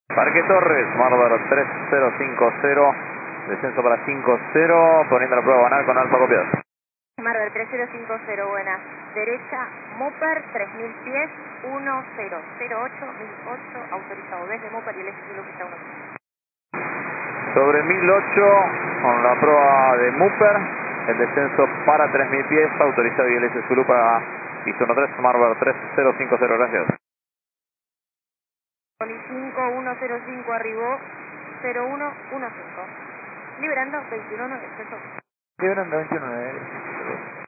Parque Torres, Marlboro 3050, descenso para 50, poniendo la prueba banal con Alfa copiado. Marvel 3050, buena. Derecha, Mopar 3000 pies, 1008, 1008, autorizado desde Mopar y el estilo que está 1. Sobre 1008, con la prueba de Mupper, el descenso para 3000 pies, autorizado y el S Zulu para piso 13, Marlboro 3050, gracias. 5105 arribó, 0115. Liberando 21, exceso. Liberando 29.